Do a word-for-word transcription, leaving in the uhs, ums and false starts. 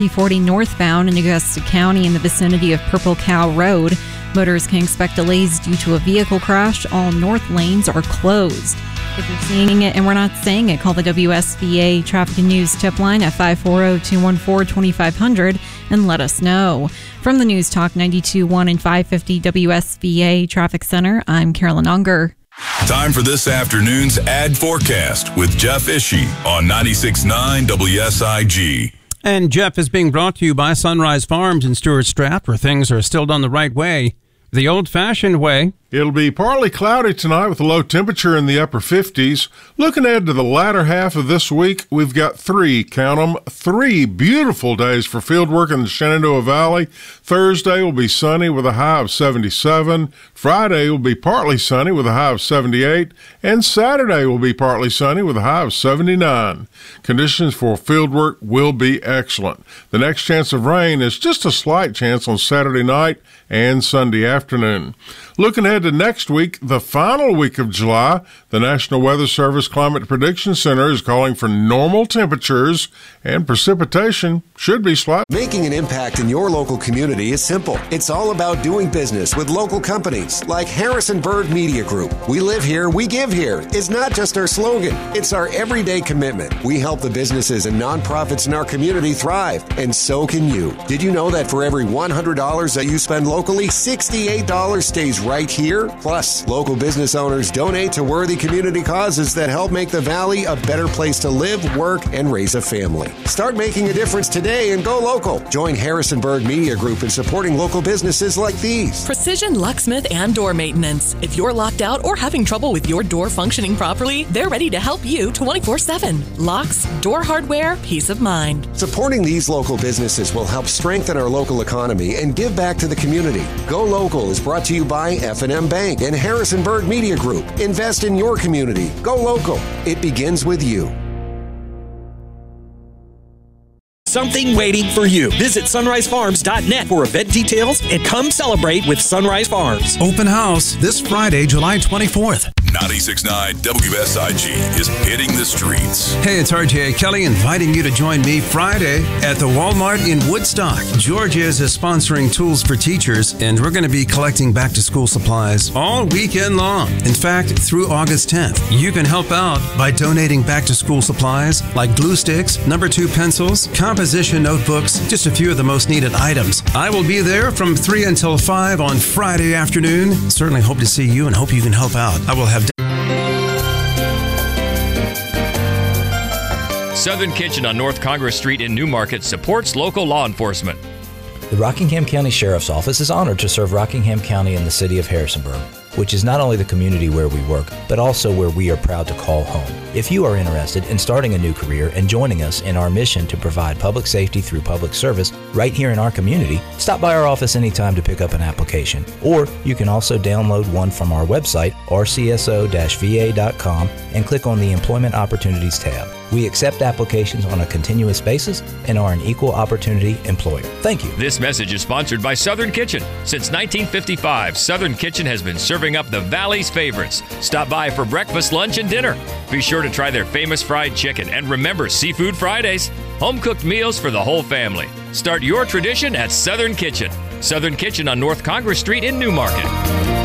forty northbound in Augusta County in the vicinity of Purple Cow Road. Motorists can expect delays due to a vehicle crash. All north lanes are closed. If you're seeing it and we're not saying it, call the W S V A Traffic and News tip line at five four zero, two one four, two five zero zero and let us know. From the News Talk ninety-two point one and five fifty W S V A Traffic Center, I'm Carolyn Unger. Time for this afternoon's ad forecast with Jeff Ishii on ninety-six point nine W S I G. And Jeff is being brought to you by Sunrise Farms in Stuart Strat, where things are still done the right way, the old-fashioned way. It'll be partly cloudy tonight with a low temperature in the upper fifties. Looking ahead to the latter half of this week, we've got three, count them, three beautiful days for field work in the Shenandoah Valley. Thursday will be sunny with a high of seventy-seven. Friday will be partly sunny with a high of seventy-eight. And Saturday will be partly sunny with a high of seventy-nine. Conditions for field work will be excellent. The next chance of rain is just a slight chance on Saturday night and Sunday afternoon. Looking ahead to next week, the final week of July, the National Weather Service Climate Prediction Center is calling for normal temperatures, and precipitation should be slight. Making an impact in your local community is simple. It's all about doing business with local companies like Harrisonburg Media Group. We live here, we give here. It's not just our slogan, it's our everyday commitment. We help the businesses and nonprofits in our community thrive, and so can you. Did you know that for every one hundred dollars that you spend locally, sixty-eight dollars stays right here? Plus, local business owners donate to worthy community causes that help make the Valley a better place to live, work, and raise a family. Start making a difference today and go local. Join Harrisonburg Media Group in supporting local businesses like these. Precision Locksmith and Door Maintenance. If you're locked out or having trouble with your door functioning properly, they're ready to help you twenty-four seven. Locks, door hardware, peace of mind. Supporting these local businesses will help strengthen our local economy and give back to the community. Go Local is brought to you by F and M Bank and Harrisonburg Media Group. Invest in your community. Go local. It begins with you. Something waiting for you. Visit sunrise farms dot net for event details and come celebrate with Sunrise Farms. Open house this Friday, July twenty-fourth. ninety-six point nine W S I G is hitting the streets. Hey, it's R J Kelly inviting you to join me Friday at the Walmart in Woodstock. Georgia's is sponsoring Tools for Teachers, and we're going to be collecting back-to-school supplies all weekend long. In fact, through August tenth, you can help out by donating back-to-school supplies like glue sticks, number two pencils, composition notebooks, just a few of the most needed items. I will be there from three until five on Friday afternoon. Certainly hope to see you and hope you can help out. I will have Southern Kitchen on North Congress Street in Newmarket supports local law enforcement. The Rockingham County Sheriff's Office is honored to serve Rockingham County and the city of Harrisonburg, which is not only the community where we work, but also where we are proud to call home. If you are interested in starting a new career and joining us in our mission to provide public safety through public service right here in our community, stop by our office anytime to pick up an application. Or you can also download one from our website, r c s o dash v a dot com, and click on the Employment Opportunities tab. We accept applications on a continuous basis and are an equal opportunity employer. Thank you. This message is sponsored by Southern Kitchen. Since nineteen fifty-five, Southern Kitchen has been serving up the Valley's favorites. Stop by for breakfast, lunch, and dinner. Be sure to try their famous fried chicken, and remember Seafood Fridays. Home-cooked meals for the whole family. Start your tradition at Southern Kitchen. Southern Kitchen on North Congress Street in Newmarket.